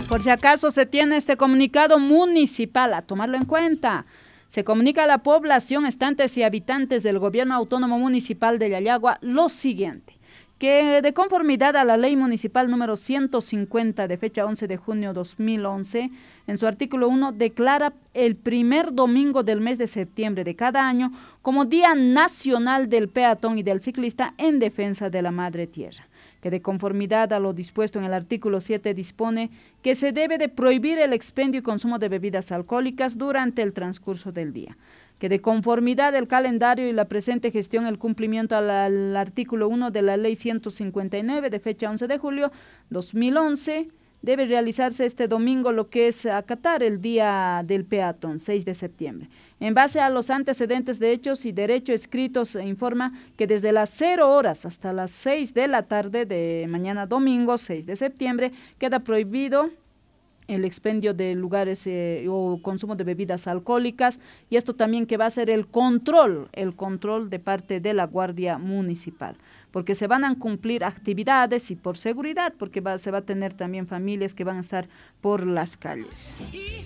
Por si acaso se tiene este comunicado municipal, a tomarlo en cuenta. Se comunica a la población, estantes y habitantes del Gobierno Autónomo Municipal de Yayagua lo siguiente: que de conformidad a la Ley Municipal número 150 de fecha 11 de junio 2011, en su artículo 1 declara el primer domingo del mes de septiembre de cada año como Día Nacional del Peatón y del Ciclista en defensa de la Madre Tierra. Que de conformidad a lo dispuesto en el artículo 7 dispone que se debe de prohibir el expendio y consumo de bebidas alcohólicas durante el transcurso del día. Que de conformidad al calendario y la presente gestión, el cumplimiento al artículo 1 de la Ley 159 de fecha 11 de julio 2011, debe realizarse este domingo lo que es acatar el Día del Peatón, 6 de septiembre. En base a los antecedentes de hechos y derecho escritos, se informa que desde las 0 horas hasta las 6 de la tarde de mañana domingo, 6 de septiembre, queda prohibido el expendio de lugares o consumo de bebidas alcohólicas, y esto también que va a ser el control de parte de la Guardia Municipal, porque se van a cumplir actividades y por seguridad, porque se va a tener también familias que van a estar por las calles.